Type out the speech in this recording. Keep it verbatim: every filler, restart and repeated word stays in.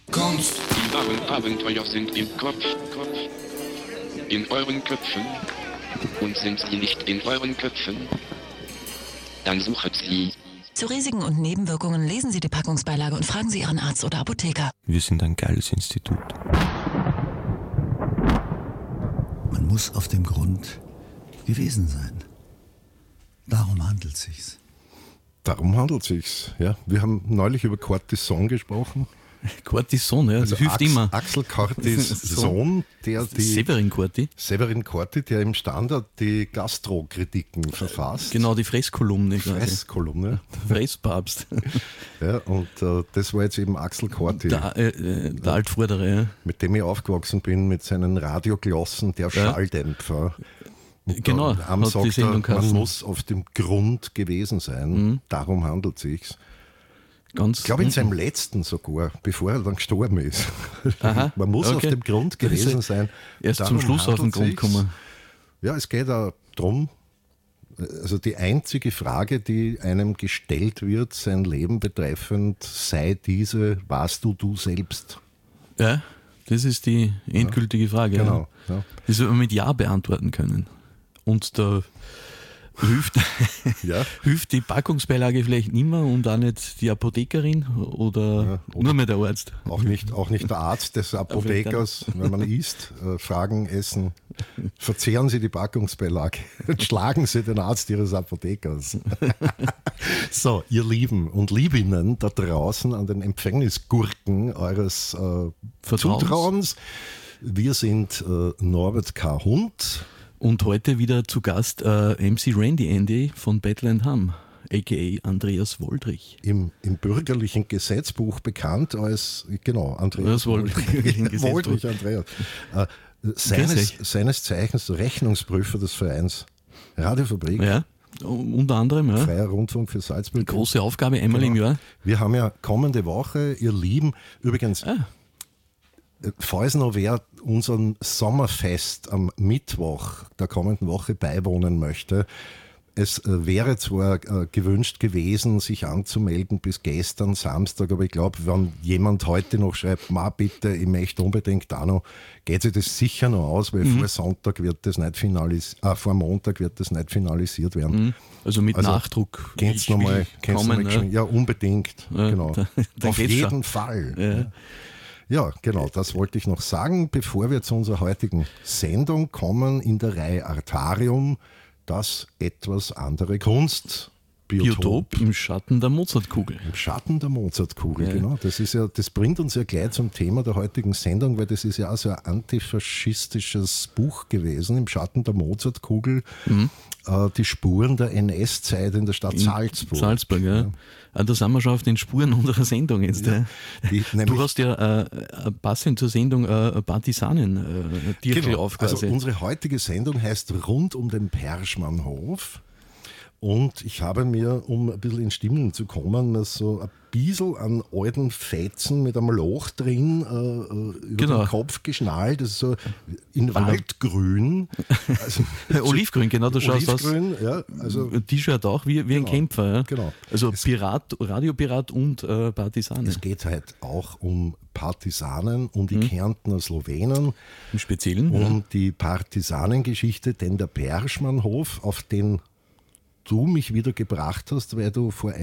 Kunst. Die wahren Abenteuer sind im Kopf, Kopf. In euren Köpfen. Und sind sie nicht in euren Köpfen? Dann suchet sie. Zu Risiken und Nebenwirkungen lesen Sie die Packungsbeilage und fragen Sie Ihren Arzt oder Apotheker. Wir sind ein geiles Institut. Man muss auf dem Grund gewesen sein. Darum handelt es sich. Darum handelt es sich. Ja. Wir haben neulich über Cortison gesprochen. Cortison, ja, das Also hilft Ax- immer. Axel Cortis Sohn, der die Severin Corti. Severin Corti, der im Standard die Gastrokritiken verfasst. Genau, die Fresskolumne. quasi. Fresskolumne. Fresspapst. Ja, und äh, das war jetzt eben Axel Corti, Der, äh, äh, der Altvordere, ja. mit dem ich aufgewachsen bin, mit seinen Radioglossen, der Ja. Schalldämpfer. Und Genau, da, am hat die sagt er, Sendung man geheißen. muss auf dem Grund gewesen sein. Mhm. Darum handelt es sich. Ganz Ich glaube in unten. seinem letzten sogar, bevor er dann gestorben ist. Aha, Man muss okay. auf dem Grund gewesen sein. Erst Darum zum Schluss auf den handelt Grund sich's. kommen. Ja, es geht auch darum, also die einzige Frage, die einem gestellt wird, sein Leben betreffend, sei diese, warst du du selbst? Ja, das ist die endgültige Frage. Genau. Ja. Ja. Das wird man mit Ja beantworten können. Und da hilft, Ja. hilft die Packungsbeilage vielleicht nicht mehr und auch nicht die Apothekerin oder, Ja, oder- nur mehr der Arzt. Auch nicht, auch nicht der Arzt des Apothekers, wenn man isst, äh, fragen, essen, verzehren Sie die Packungsbeilage, schlagen Sie den Arzt Ihres Apothekers. So, ihr Lieben und Liebinnen da draußen an den Empfängnisgurken eures äh, Vertrauens. Zutrauens. Wir sind äh, Norbert K. Hund. Und heute wieder zu Gast äh, M C Randy Andy von Battle and Hum, aka Andreas Woldrich. Im, im bürgerlichen Gesetzbuch bekannt als, genau, Andreas Das Woldrich im Gesetzbuch. Woldrich Andreas. Äh, seines, seines Zeichens Rechnungsprüfer des Vereins Radiofabrik, Ja, unter anderem, ja. Freier Rundfunk für Salzburg. Große Aufgabe, einmal Genau. im Jahr. Wir haben ja kommende Woche, ihr Lieben, übrigens, Ah. falls noch wer unseren Sommerfest am Mittwoch der kommenden Woche beiwohnen möchte, es äh, wäre zwar äh, gewünscht gewesen, sich anzumelden bis gestern Samstag, aber ich glaube, wenn jemand heute noch schreibt, ma bitte, ich möchte unbedingt da noch, geht sich das sicher noch aus, weil Mhm. vor Sonntag wird das nicht finalisiert, äh, vor Montag wird das nicht finalisiert werden. Mhm. Also mit Also, Nachdruck. Kennst Ich du nochmal, will kennst du kommen, noch ja. mal, ja unbedingt, Ja, genau. da- dann Auf geht's jeden schon. Fall. Ja. Ja, genau, das wollte ich noch sagen, bevor wir zu unserer heutigen Sendung kommen, in der Reihe Artarium, das etwas andere Kunst. Biotop im Schatten der Mozartkugel. Im Schatten der Mozartkugel, Ja. genau. Das ist ja, das bringt uns ja gleich zum Thema der heutigen Sendung, weil das ist ja auch so ein antifaschistisches Buch gewesen, im Schatten der Mozartkugel, Mhm. äh, die Spuren der N S-Zeit in der Stadt Salzburg. Salzburg, ja. Ah, da sind wir schon auf den Spuren unserer Sendung jetzt. Ja. Die, Du nämlich, hast ja äh, passend zur Sendung äh, Partisanen äh, Dirkel genau, auf also quasi. unsere heutige Sendung heißt Rund um den Perschmannhof. Und ich habe mir, um ein bisschen in Stimmung zu kommen, mal so ein bisschen an alten Fetzen mit einem Loch drin äh, über Genau. den Kopf geschnallt. Das ist so in Waldgrün. Also, Olivgrün, genau, du schaust aus. Olivgrün, ja. Also, Ein T-Shirt auch, wie, wie ein Genau, Kämpfer. Ja. genau. Also Es- Pirat, Radiopirat und äh, Partisane. es geht halt auch um Partisanen, um die Mhm. Kärntner Slowenen. Im Speziellen. Um die Partisanengeschichte, denn der Perschmannhof, auf den du mich wieder gebracht hast, weil du vor